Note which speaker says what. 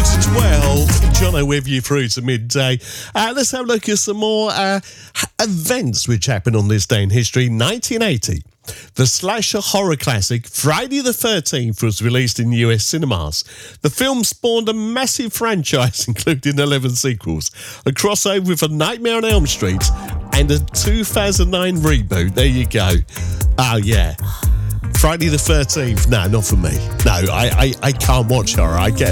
Speaker 1: 12. Jono with you through to midday. Let's have a look at some more events which happened on this day in history. 1980. The slasher horror classic Friday the 13th was released in US cinemas. The film spawned a massive franchise, including 11 sequels, a crossover with A Nightmare on Elm Street, and a 2009 reboot. There you go. Oh, yeah. Friday the 13th. No, not for me. No, I can't watch horror. I get